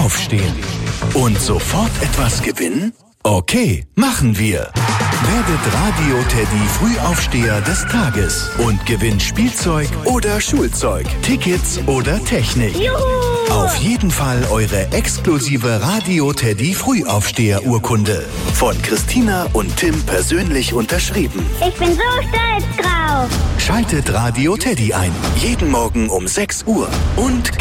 aufstehen. Und sofort etwas gewinnen? Okay, machen wir. Werdet Radio Teddy Frühaufsteher des Tages und gewinnt Spielzeug oder Schulzeug, Tickets oder Technik. Juhu! Auf jeden Fall eure exklusive Radio Teddy Frühaufsteher-Urkunde. Von Christina und Tim persönlich unterschrieben. Ich bin so stolz drauf. Schaltet Radio Teddy ein. Jeden Morgen um 6 Uhr. Und